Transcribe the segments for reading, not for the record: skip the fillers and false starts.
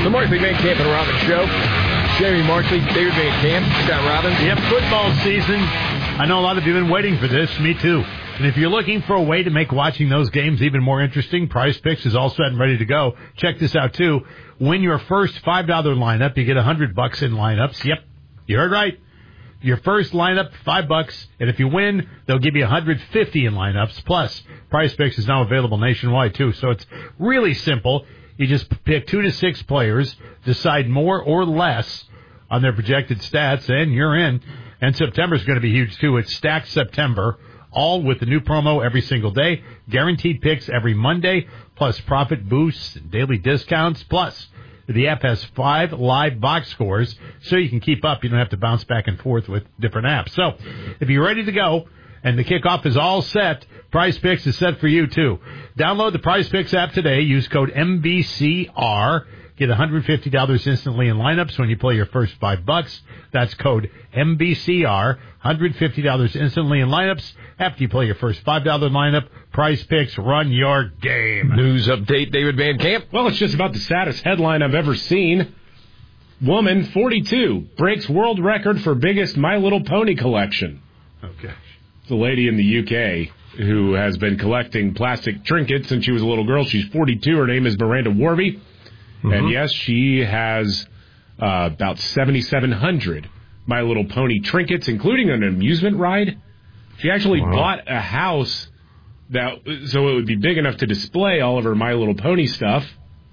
The Markley Van Camp and Robbins Show. Jamie Markley, David Van Camp, Scott Robbins. Yep, football season. I know a lot of you have been waiting for this. Me too. And if you're looking for a way to make watching those games even more interesting, Prize Picks is all set and ready to go. Check this out, too. Win your first $5 lineup. You get $100 in lineups. Yep, you heard right. Your first lineup, $5, and if you win, they'll give you $150 in lineups. Plus, Prize Picks is now available nationwide, too. So it's really simple. You just pick 2 to 6 players, decide more or less on their projected stats, and you're in. And September's going to be huge, too. It's Stacked September, all with the new promo every single day, guaranteed picks every Monday, plus profit boosts, daily discounts. Plus, the app has 5 live box scores, so you can keep up. You don't have to bounce back and forth with different apps. So, if you're ready to go, and the kickoff is all set, Prize Picks is set for you, too. Download the Prize Picks app today. Use code MBCR. Get $150 instantly in lineups when you play your first $5. That's code MBCR. $150 instantly in lineups after you play your first $5 lineup. Prize Picks, run your game. News update, David Van Camp. Well, it's just about the saddest headline I've ever seen. Woman, 42, breaks world record for biggest My Little Pony collection. Okay. It's a lady in the UK who has been collecting plastic trinkets since she was a little girl. She's 42. Her name is Miranda Warby. Mm-hmm. And, yes, she has about 7,700 My Little Pony trinkets, including an amusement ride. She actually bought a house so it would be big enough to display all of her My Little Pony stuff.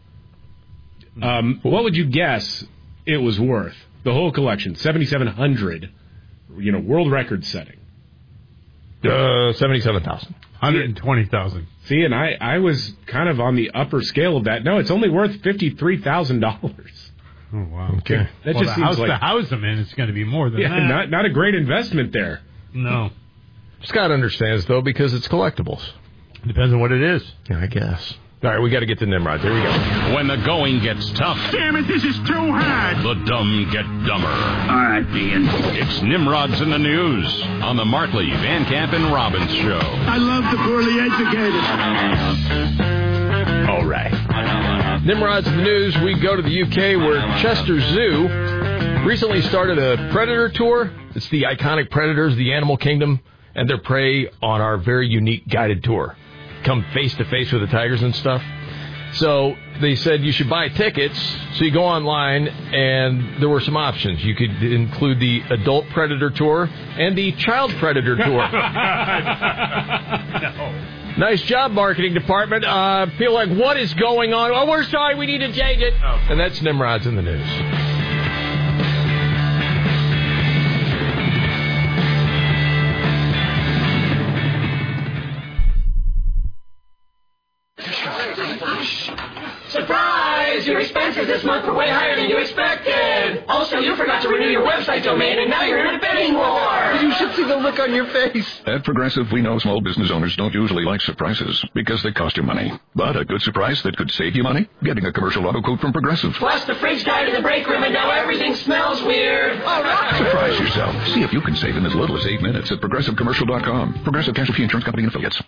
What would you guess it was worth? The whole collection, 7,700, world record setting. 77,000. 120,000. See, and I was kind of on the upper scale of that. No, it's only worth $53,000. Oh, wow. Okay. That just seems like the house I'm in, it's going to be more than that. Not a great investment there. No. Scott understands, though, because it's collectibles. Depends on what it is. Yeah, I guess. All right, we got to get to Nimrod. There we go. When the going gets tough. Damn it, this is too hard. The dumb get dumber. All right, Ian. It's Nimrod's in the News on the Markley, Van Camp, and Robbins Show. I love the poorly educated. All right. Nimrod's in the News. We go to the UK where Chester Zoo recently started a predator tour. It's the iconic predators, the animal kingdom, and their prey on our very unique guided tour. Come face-to-face with the tigers and stuff. So they said you should buy tickets. So you go online, and there were some options. You could include the adult predator tour and the child predator tour. No. Nice job, marketing department. Feel like, what is going on? Oh, we're sorry, we need to change it. Oh. And that's Nimrod's in the News. Surprise! Your expenses this month were way higher than you expected. Also, you forgot to renew your website domain, and now you're in a bidding war. You should see the look on your face. At Progressive, we know small business owners don't usually like surprises because they cost you money. But a good surprise that could save you money? Getting a commercial auto quote from Progressive. Plus, the fridge died in the break room, and now everything smells weird. All right. Surprise yourself. See if you can save in as little as 8 minutes at ProgressiveCommercial.com. Progressive Casualty Insurance Company and Affiliates.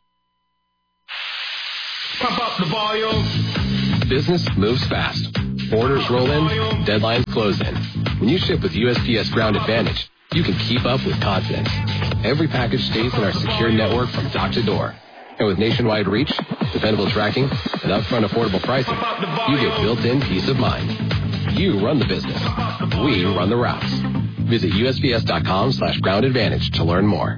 Pump up the volume. Business moves fast. Orders roll in, deadlines close in. When you ship with USPS Ground Advantage, you can keep up with confidence. Every package stays in our secure network from dock to door. And with nationwide reach, dependable tracking, and upfront affordable pricing, you get built-in peace of mind. You run the business. We run the routes. Visit USPS.com/Ground Advantage to learn more.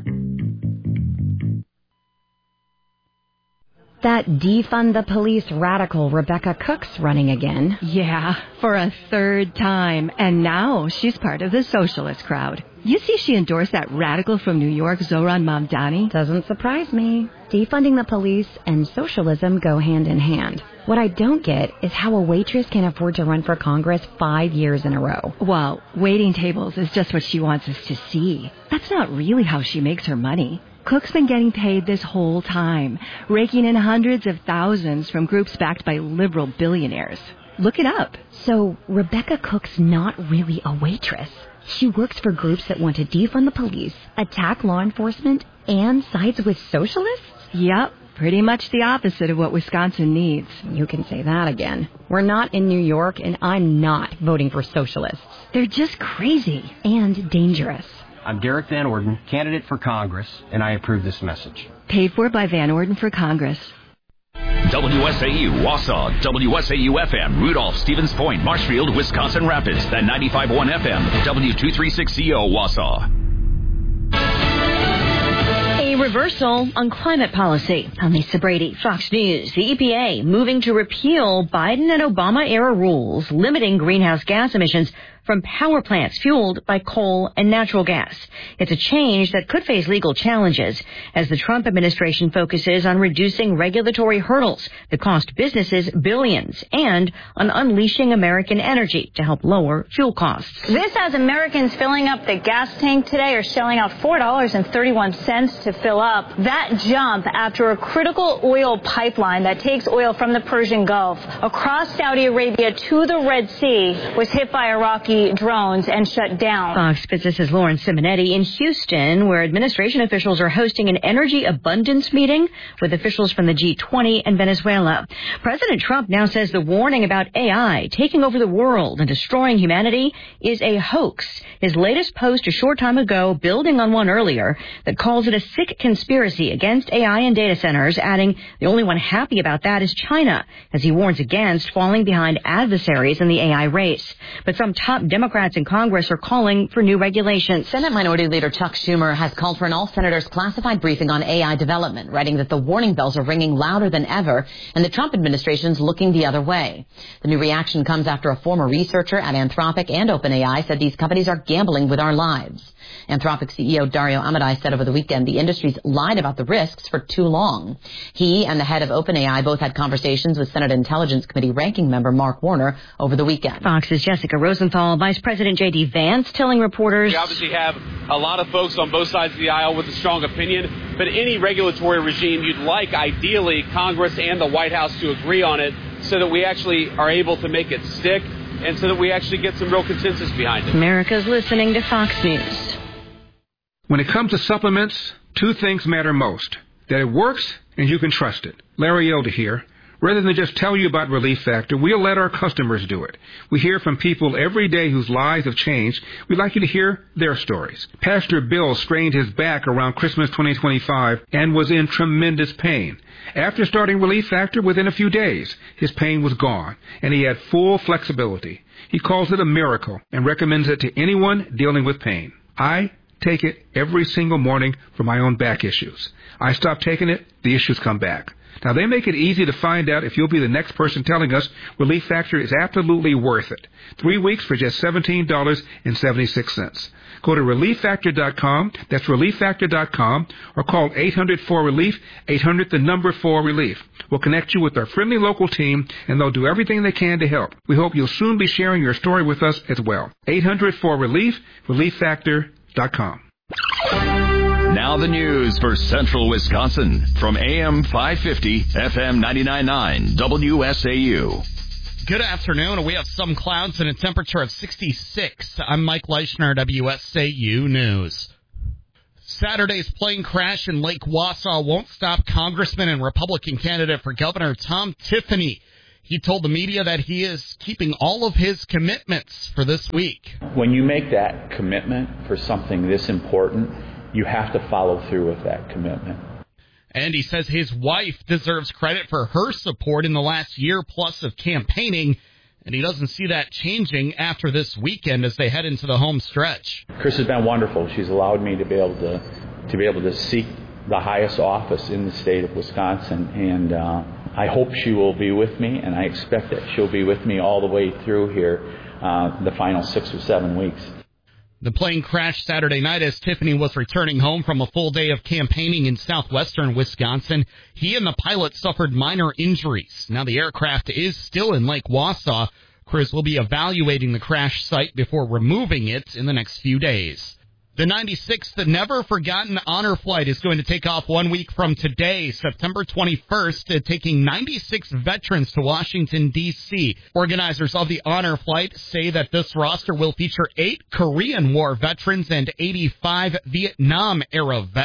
That defund the police radical Rebecca Cook's running again. Yeah, for a third time. And now she's part of the socialist crowd. You see she endorsed that radical from New York, Zohran Mamdani? Doesn't surprise me. Defunding the police and socialism go hand in hand. What I don't get is how a waitress can afford to run for Congress 5 years in a row. Well, waiting tables is just what she wants us to see. That's not really how she makes her money. Cook's been getting paid this whole time, raking in hundreds of thousands from groups backed by liberal billionaires. Look it up. So Rebecca Cook's not really a waitress. She works for groups that want to defund the police, attack law enforcement, and sides with socialists? Yep. Pretty much the opposite of what Wisconsin needs. You can say that again. We're not in New York, and I'm not voting for socialists. They're just crazy. And dangerous. I'm Derek Van Orden, candidate for Congress, and I approve this message. Paid for by Van Orden for Congress. WSAU, Wausau, WSAU-FM, Rudolph, Stevens Point, Marshfield, Wisconsin Rapids, that 95.1 FM, W236CO, Wausau. A reversal on climate policy. I'm Lisa Brady, Fox News. The EPA moving to repeal Biden and Obama-era rules limiting greenhouse gas emissions from power plants fueled by coal and natural gas. It's a change that could face legal challenges as the Trump administration focuses on reducing regulatory hurdles that cost businesses billions and on unleashing American energy to help lower fuel costs. This has Americans filling up the gas tank today are shelling out $4.31 to fill up. That jump after a critical oil pipeline that takes oil from the Persian Gulf across Saudi Arabia to the Red Sea was hit by Iraqi drones and shut down. Fox Business's Lauren Simonetti in Houston, where administration officials are hosting an energy abundance meeting with officials from the G20 and Venezuela. President Trump now says the warning about AI taking over the world and destroying humanity is a hoax. His latest post a short time ago, building on one earlier, that calls it a sick conspiracy against AI and data centers, adding the only one happy about that is China, as he warns against falling behind adversaries in the AI race. But some top Democrats in Congress are calling for new regulations. Senate Minority Leader Chuck Schumer has called for an all-senators classified briefing on AI development, writing that the warning bells are ringing louder than ever and the Trump administration's looking the other way. The new reaction comes after a former researcher at Anthropic and OpenAI said these companies are gambling with our lives. Anthropic CEO Dario Amodei said over the weekend the industry's lied about the risks for too long. He and the head of OpenAI both had conversations with Senate Intelligence Committee ranking member Mark Warner over the weekend. Fox's Jessica Rosenthal, Vice President J.D. Vance telling reporters, we obviously have a lot of folks on both sides of the aisle with a strong opinion, but any regulatory regime you'd like, ideally, Congress and the White House to agree on it so that we actually are able to make it stick and so that we actually get some real consensus behind it. America's listening to Fox News. When it comes to supplements, two things matter most: that it works and you can trust it. Larry Elder here. Rather than just tell you about Relief Factor, we'll let our customers do it. We hear from people every day whose lives have changed. We'd like you to hear their stories. Pastor Bill strained his back around Christmas 2025 and was in tremendous pain. After starting Relief Factor, within a few days, his pain was gone, and he had full flexibility. He calls it a miracle and recommends it to anyone dealing with pain. I take it every single morning for my own back issues. I stop taking it, the issues come back. Now, they make it easy to find out if you'll be the next person telling us Relief Factor is absolutely worth it. 3 weeks for just $17.76. Go to ReliefFactor.com, that's ReliefFactor.com, or call 800-4RELIEF, 800-4RELIEF. We'll connect you with our friendly local team, and they'll do everything they can to help. We hope you'll soon be sharing your story with us as well. 800-4RELIEF, ReliefFactor.com. Now the news for Central Wisconsin from AM 550, FM 99.9, WSAU. Good afternoon. We have some clouds and a temperature of 66. I'm Mike Leischner, WSAU News. Saturday's plane crash in Lake Wausau won't stop Congressman and Republican candidate for governor Tom Tiffany. He told the media that he is keeping all of his commitments for this week. When you make that commitment for something this important, you have to follow through with that commitment. And he says his wife deserves credit for her support in the last year plus of campaigning, and he doesn't see that changing after this weekend as they head into the home stretch. Chris has been wonderful. She's allowed me to be able to seek the highest office in the state of Wisconsin, and I hope she will be with me, and I expect that she'll be with me all the way through here, the final 6 or 7 weeks. The plane crashed Saturday night as Tiffany was returning home from a full day of campaigning in southwestern Wisconsin. He and the pilot suffered minor injuries. Now the aircraft is still in Lake Wausau. Crews will be evaluating the crash site before removing it in the next few days. The 96th Never Forgotten Honor Flight is going to take off 1 week from today, September 21st, taking 96 veterans to Washington, D.C. Organizers of the Honor Flight say that this roster will feature 8 Korean War veterans and 85 Vietnam-era vets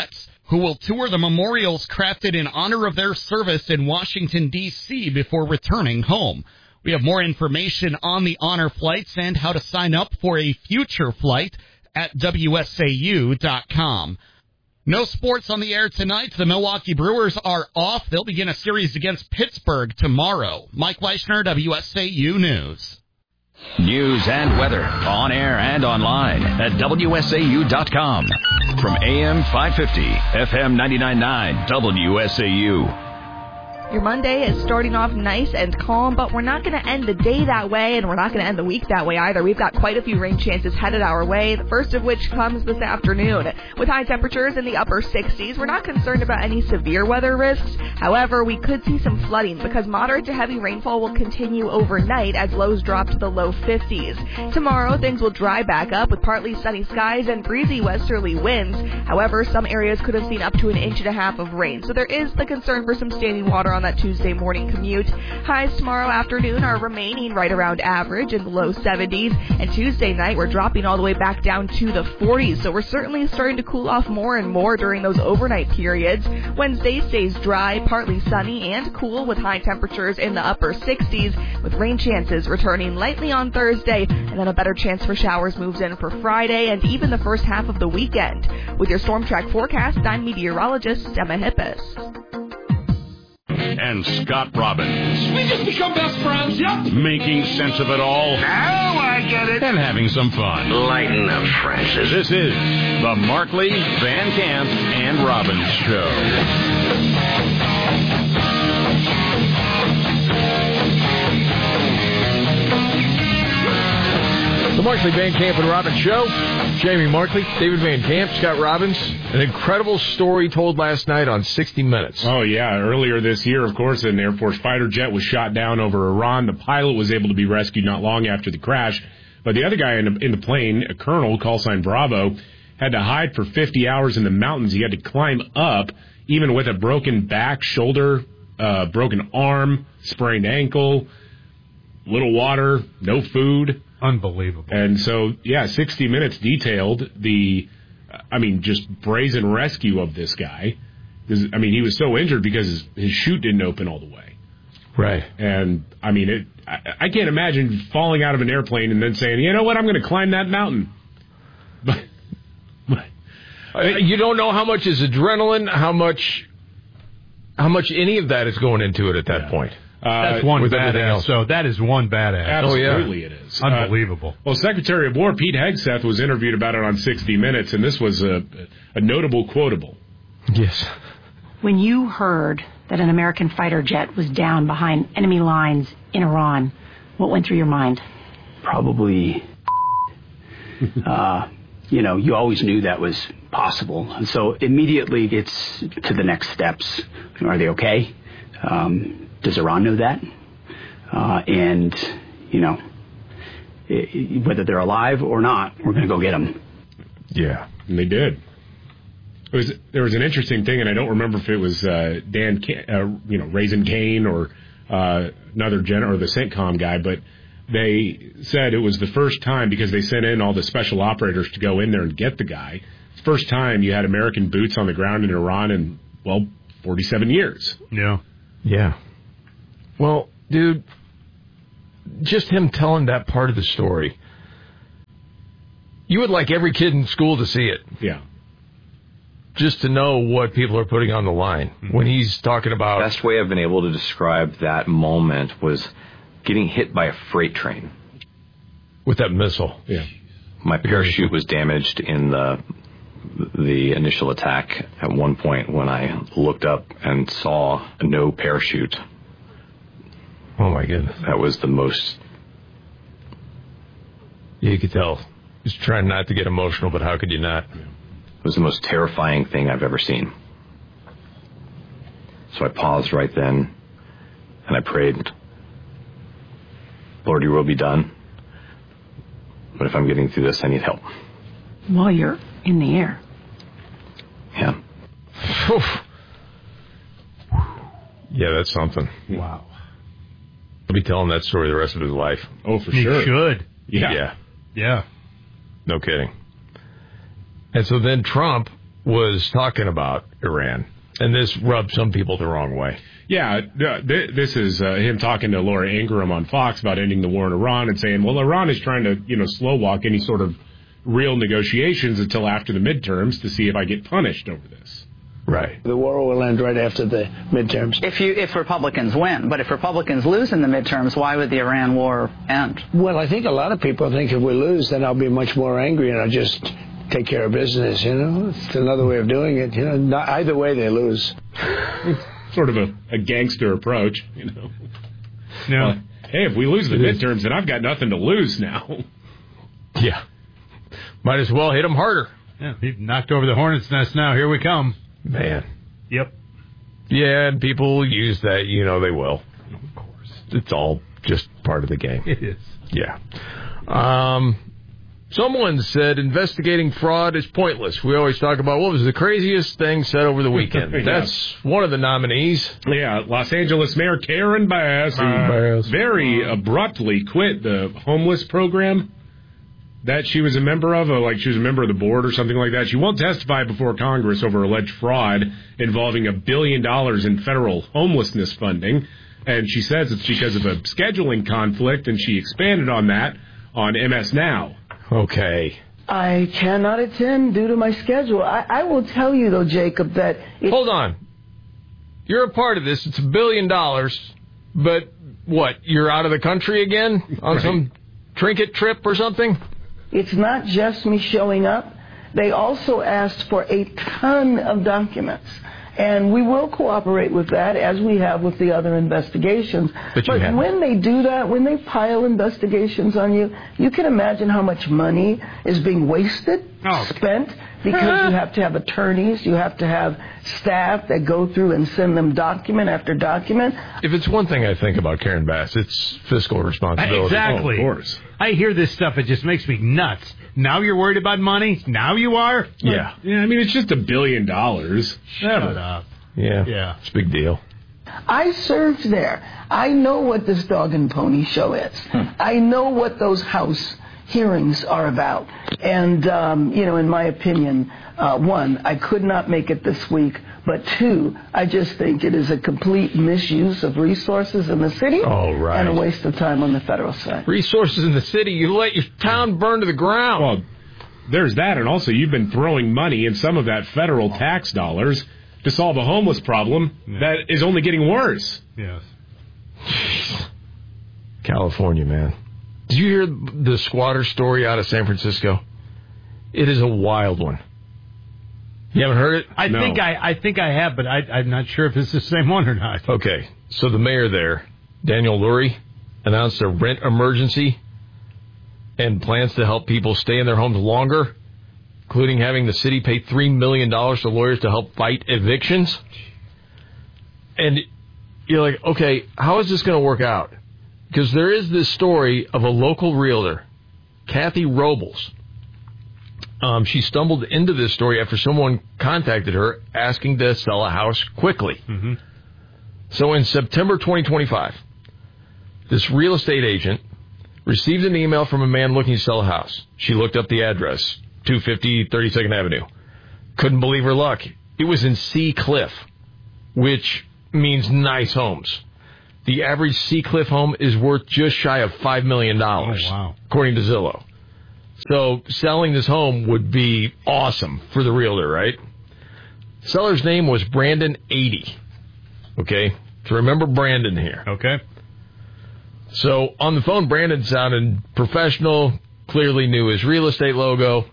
who will tour the memorials crafted in honor of their service in Washington, D.C. before returning home. We have more information on the honor flights and how to sign up for a future flight at WSAU.com. No sports on the air tonight. The Milwaukee Brewers are off. They'll begin a series against Pittsburgh tomorrow. Mike Weichner, WSAU News. News and weather on air and online at WSAU.com. From AM 550, FM 99.9, WSAU. Your Monday is starting off nice and calm, but we're not going to end the day that way, and we're not going to end the week that way either. We've got quite a few rain chances headed our way, the first of which comes this afternoon. With high temperatures in the upper 60s, we're not concerned about any severe weather risks. However, we could see some flooding because moderate to heavy rainfall will continue overnight as lows drop to the low 50s. Tomorrow, things will dry back up with partly sunny skies and breezy westerly winds. However, some areas could have seen up to 1.5 inches of rain, so there is the concern for some standing water on that Tuesday morning commute. Highs tomorrow afternoon are remaining right around average in the low 70s, and Tuesday night we're dropping all the way back down to the 40s, so we're certainly starting to cool off more and more during those overnight periods. Wednesday stays dry, partly sunny, and cool with high temperatures in the upper 60s, with rain chances returning lightly on Thursday, and then a better chance for showers moves in for Friday and even the first half of the weekend. With your Storm Track forecast, I'm meteorologist Emma Hippis. And Scott Robbins. We just become best friends, yep. Making sense of it all. Now I get it. And having some fun. Lighten up, Francis. This is the Markley, Van Camp, and Robbins Show. The Markley, Van Camp, and Robbins Show. Jamie Markley, David Van Camp, Scott Robbins. An incredible story told last night on 60 Minutes. Oh, yeah. Earlier this year, of course, an Air Force fighter jet was shot down over Iran. The pilot was able to be rescued not long after the crash. But the other guy in the plane, a colonel, call sign Bravo, had to hide for 50 hours in the mountains. He had to climb up, even with a broken back, shoulder, broken arm, sprained ankle, little water, no food. Unbelievable. And so, 60 Minutes detailed just brazen rescue of this guy. He was so injured because his chute didn't open all the way. Right. And, I can't imagine falling out of an airplane and then saying, you know what, I'm going to climb that mountain. But you don't know how much is adrenaline, how much any of that is going into it at that point. That's one badass. So that is one badass. Absolutely, it is. Unbelievable. Secretary of War Pete Hegseth was interviewed about it on 60 Minutes, and this was a notable quotable. Yes. When you heard that an American fighter jet was down behind enemy lines in Iran, what went through your mind? Probably, you always knew that was possible. And so immediately it's to the next steps. Are they okay? Does Iran know that? Whether they're alive or not, we're going to go get them. Yeah, and they did. There was an interesting thing, and I don't remember if it was Raising Cane or another or the CENTCOM guy, but they said it was the first time, because they sent in all the special operators to go in there and get the guy. It's the first time you had American boots on the ground in Iran in 47 years. Yeah. Yeah. Well, dude, just him telling that part of the story, you would like every kid in school to see it. Yeah. Just to know what people are putting on the line when he's talking about... The best way I've been able to describe that moment was getting hit by a freight train. With that missile. Yeah. My parachute was damaged in the initial attack at one point when I looked up and saw no parachute. Oh, my goodness. That was the most... You could tell. He's trying not to get emotional, but how could you not? It was the most terrifying thing I've ever seen. So I paused right then, and I prayed, Lord, your will be done. But if I'm getting through this, I need help. While you're in the air. Yeah. Yeah, that's something. Wow. He'll be telling that story the rest of his life. Oh, for sure. He should. Yeah. Yeah. No kidding. And so then Trump was talking about Iran, and this rubbed some people the wrong way. Yeah, this is him talking to Laura Ingraham on Fox about ending the war in Iran and saying, well, Iran is trying to, slow walk any sort of real negotiations until after the midterms to see if I get punished over this. Right. The war will end right after the midterms. If Republicans win, but if Republicans lose in the midterms, why would the Iran war end? Well, I think a lot of people think if we lose, then I'll be much more angry and I'll just take care of business, It's another way of doing it, Not, either way, they lose. Sort of a gangster approach, No. Well, hey, if we lose the midterms, then I've got nothing to lose now. Yeah. Might as well hit them harder. Yeah, he knocked over the hornet's nest now. Here we come. Man. Yep. Yeah, and people will use that. They will. Of course. It's all just part of the game. It is. Yeah. Someone said investigating fraud is pointless. We always talk about what was the craziest thing said over the weekend. Yeah. That's one of the nominees. Yeah, Los Angeles Mayor Karen Bass, who very abruptly quit the homeless program that she was a member of, like she was a member of the board or something like that. She won't testify before Congress over alleged fraud involving $1 billion in federal homelessness funding. And she says it's because of a scheduling conflict, and she expanded on that on MS Now. Okay. I cannot attend due to my schedule. I will tell you, though, Jacob, that... Hold on. You're a part of this. It's $1 billion. But, what, you're out of the country again on some trinket trip or something? It's not just me showing up. They also asked for a ton of documents. And we will cooperate with that, as we have with the other investigations. But when they do that, when they pile investigations on you, you can imagine how much money is being wasted, spent, because you have to have attorneys, you have to have staff that go through and send them document after document. If it's one thing I think about Karen Bass, it's fiscal responsibility. Exactly. Oh, of course. I hear this stuff, it just makes me nuts. Now you're worried about money? Now you are? Yeah. Yeah, I mean, it's just $1 billion. Shut up. Yeah. It's a big deal. I served there. I know what this dog and pony show is. I know what those House hearings are about. And, in my opinion, one, I could not make it this week. But two, I just think it is a complete misuse of resources in the city and a waste of time on the federal side. Resources in the city? You let your town burn to the ground. Well, there's that, and also you've been throwing money and some of that federal tax dollars to solve a homeless problem that is only getting worse. Yes. California, man. Did you hear the squatter story out of San Francisco? It is a wild one. You haven't heard it? I think I have, but I'm not sure if it's the same one or not. Okay, so the mayor there, Daniel Lurie, announced a rent emergency and plans to help people stay in their homes longer, including having the city pay $3 million to lawyers to help fight evictions. And you're like, okay, how is this going to work out? Because there is this story of a local realtor, Kathy Robles. She stumbled into this story after someone contacted her asking to sell a house quickly. Mm-hmm. So in September 2025, this real estate agent received an email from a man looking to sell a house. She looked up the address, 250 32nd Avenue. Couldn't believe her luck. It was in Sea Cliff, which means nice homes. The average Sea Cliff home is worth just shy of $5 million, according to Zillow. So selling this home would be awesome for the realtor, right? Seller's name was Brandon 80. Okay? So remember Brandon here. Okay. So on the phone, Brandon sounded professional, clearly knew his real estate logo,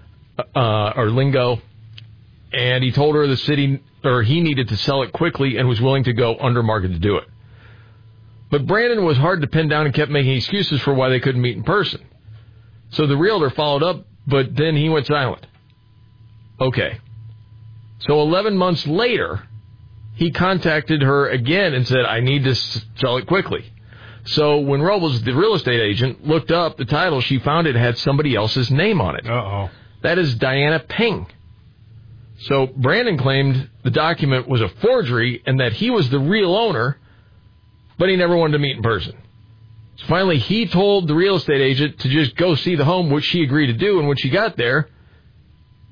or lingo, and he told her he needed to sell it quickly and was willing to go under market to do it. But Brandon was hard to pin down and kept making excuses for why they couldn't meet in person. So the realtor followed up, but then he went silent. Okay. So 11 months later, he contacted her again and said, I need to sell it quickly. So when Robles, the real estate agent, looked up the title, she found it had somebody else's name on it. Uh-oh. That is Diana Ping. So Brandon claimed the document was a forgery and that he was the real owner, but he never wanted to meet in person. So finally, he told the real estate agent to just go see the home, which she agreed to do, and when she got there,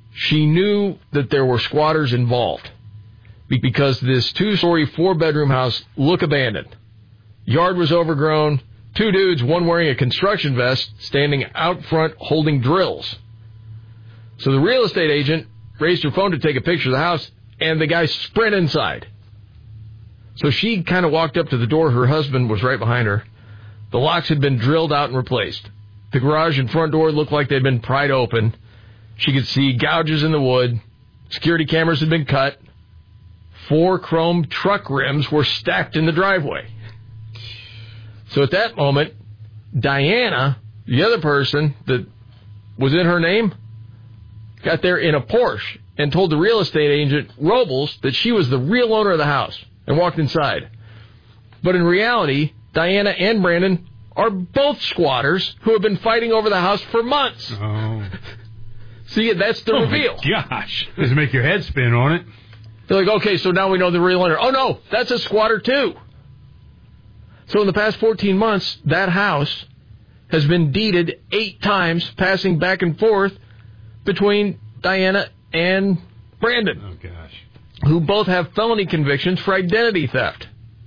she knew that there were squatters involved because this 2-story, 4-bedroom house looked abandoned. Yard was overgrown. 2 dudes, one wearing a construction vest, standing out front holding drills. So the real estate agent raised her phone to take a picture of the house, and the guy sprint inside. So she kind of walked up to the door. Her husband was right behind her. The locks had been drilled out and replaced. The garage and front door looked like they'd been pried open. She could see gouges in the wood. Security cameras had been cut. 4 chrome truck rims were stacked in the driveway. So at that moment, Diana, the other person that was in her name, got there in a Porsche and told the real estate agent, Robles, that she was the real owner of the house and walked inside. But in reality, Diana and Brandon are both squatters who have been fighting over the house for months. Oh. See, that's the reveal. Gosh. Does it make your head spin on it? They're like, okay, so now we know the real owner. Oh, no, that's a squatter, too. So in the past 14 months, that house has been deeded 8 times, passing back and forth between Diana and Brandon. Oh, gosh. Who both have felony convictions for identity theft.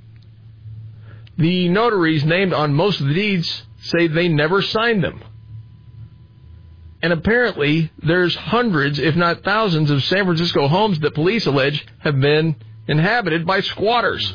The notaries named on most of the deeds say they never signed them. And apparently, there's hundreds, if not thousands, of San Francisco homes that police allege have been inhabited by squatters.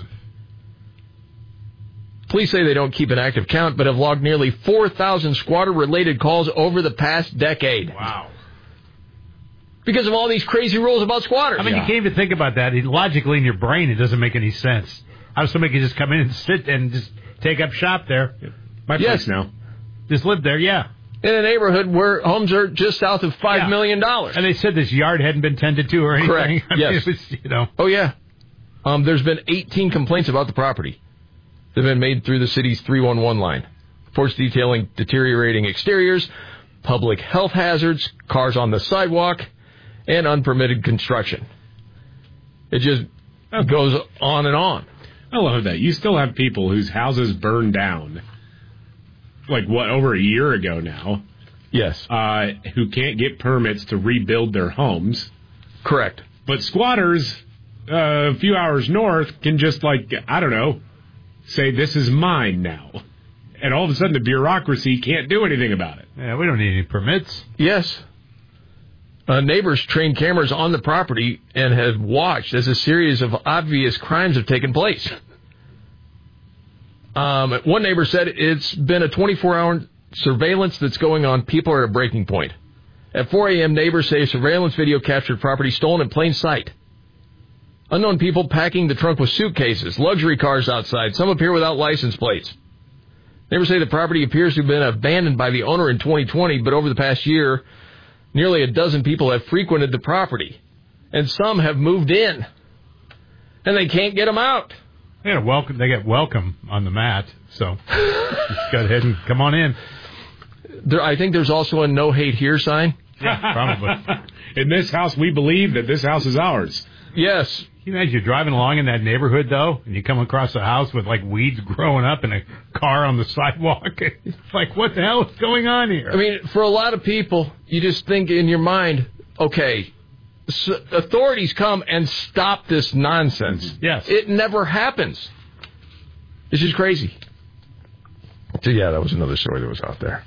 Police say they don't keep an active count, but have logged nearly 4,000 squatter-related calls over the past decade. Wow. Because of all these crazy rules about squatters. I mean, you can't even think about that. Logically, in your brain, it doesn't make any sense. How somebody can just come in and sit and just take up shop there. My place now. Just live there, yeah. In a neighborhood where homes are just south of $5 million. And they said this yard hadn't been tended to or anything. Correct. I mean, Yes. it was, Oh, yeah. There's been 18 complaints about the property that have been made through the city's 311 line. Reports detailing deteriorating exteriors, public health hazards, cars on the sidewalk, and unpermitted construction. It just goes on and on. I love that. You still have people whose houses burned down, like, what, over a year ago now? Yes. Who can't get permits to rebuild their homes. Correct. But squatters, a few hours north, can just, like, I don't know, say, this is mine now. And all of a sudden, the bureaucracy can't do anything about it. Yeah, we don't need any permits. Yes. Neighbors trained cameras on the property and have watched as a series of obvious crimes have taken place. One neighbor said it's been a 24-hour surveillance that's going on. People are at a breaking point. At 4 a.m., neighbors say surveillance video captured property stolen in plain sight. Unknown people packing the trunk with suitcases, luxury cars outside. Some appear without license plates. Neighbors say the property appears to have been abandoned by the owner in 2020, but over the past year, nearly a dozen people have frequented the property, and some have moved in, and they can't get them out. They get welcome on the mat, so just go ahead and come on in. I think there's also a no hate here sign. Yeah, probably. In this house, we believe that this house is ours. Yes. Can you imagine you're driving along in that neighborhood, though, and you come across a house with, like, weeds growing up and a car on the sidewalk? It's like, what the hell is going on here? I mean, for a lot of people, you just think in your mind, okay, authorities come and stop this nonsense. Yes. It never happens. It's just crazy. So, yeah, that was another story that was out there.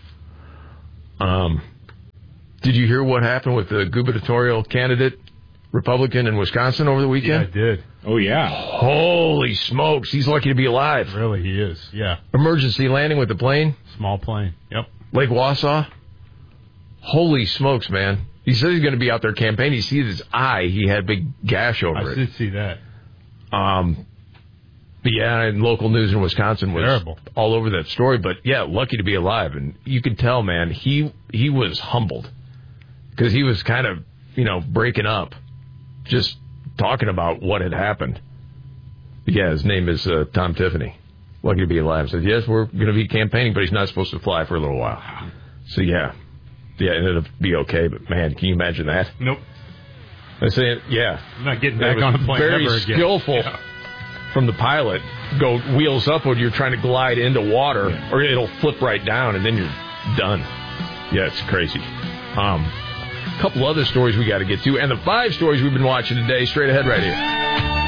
Did you hear what happened with the gubernatorial candidate, Republican in Wisconsin over the weekend? Yeah, I did. Oh, yeah. Holy smokes. He's lucky to be alive. Really, he is. Yeah. Emergency landing with the plane. Small plane. Yep. Lake Wausau. Holy smokes, man. He says he's going to be out there campaigning. You see his eye. He had a big gash over it. I did see that. But yeah, and local news in Wisconsin was terrible, all over that story. But yeah, lucky to be alive. And you could tell, man, he was humbled because he was kind of, breaking up, just talking about what had happened. But yeah, his name is Tom Tiffany. Lucky to be alive. Says, yes, we're going to be campaigning, but he's not supposed to fly for a little while. So yeah, it'll be okay. But man, can you imagine that? Nope. I say, yeah. I'm not getting back on a plane very ever again. Skillful from the pilot. Go wheels up when you're trying to glide into water, or it'll flip right down, and then you're done. Yeah, it's crazy. couple other stories we got to get to, and the 5 stories we've been watching today straight ahead right here.